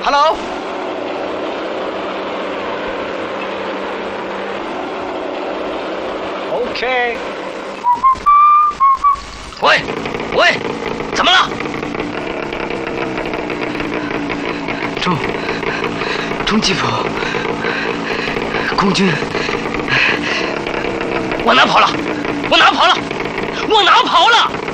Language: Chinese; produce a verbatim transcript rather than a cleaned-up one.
Hello。OK。喂喂，怎么了？中中吉普空军，我哪跑了？我哪跑了？我哪跑了？